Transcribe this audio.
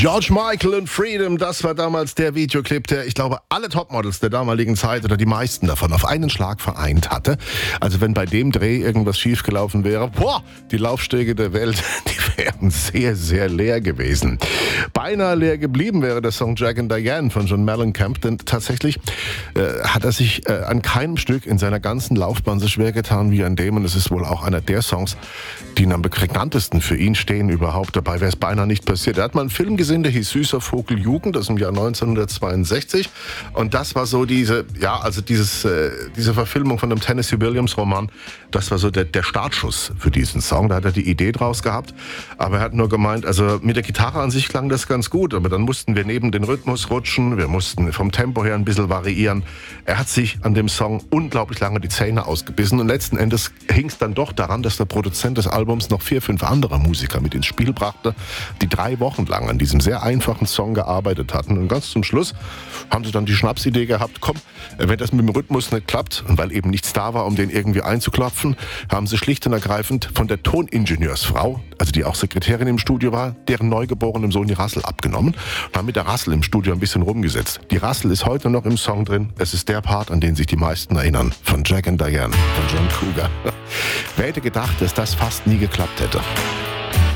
George Michael und Freedom, das war damals der Videoclip, der, ich glaube, alle Topmodels der damaligen Zeit oder die meisten davon auf einen Schlag vereint hatte. Also wenn bei dem Dreh irgendwas schiefgelaufen wäre, die Laufstege der Welt, die wären sehr, sehr leer gewesen. Beinahe leer geblieben wäre der Song Jack and Diane von John Mellencamp, denn tatsächlich hat er sich an keinem Stück in seiner ganzen Laufbahn so schwer getan wie an dem, und es ist wohl auch einer der Songs, die am prägnantesten für ihn stehen überhaupt. Dabei wäre es beinahe nicht passiert. Er hat mal einen Film gesehen, der hieß Süßer Vogel Jugend, das ist im Jahr 1962, und das war so diese Verfilmung von einem Tennessee Williams Roman, das war so der Startschuss für diesen Song. Da hat er die Idee draus gehabt, aber er hat nur gemeint, also mit der Gitarre an sich klang das ganz gut, aber dann mussten wir neben den Rhythmus rutschen, wir mussten vom Tempo her ein bisschen variieren. Er hat sich an dem Song unglaublich lange die Zähne ausgebissen, und letzten Endes hing es dann doch daran, dass der Produzent des Albums noch 4, 5 andere Musiker mit ins Spiel brachte, die 3 Wochen lang an diesem sehr einfachen Song gearbeitet hatten. Und ganz zum Schluss haben sie dann die Schnapsidee gehabt, komm, wenn das mit dem Rhythmus nicht klappt, und weil eben nichts da war, um den irgendwie einzuklopfen, haben sie schlicht und ergreifend von der Toningenieursfrau, also die auch Sekretärin im Studio war, deren neugeborenem Sohn die Rassel abgenommen und haben mit der Rassel im Studio ein bisschen rumgesetzt. Die Rassel ist heute noch im Song drin. Es ist der Part, an den sich die meisten erinnern, von Jack and Diane, von John Cougar. Wer hätte gedacht, dass das fast nie geklappt hätte?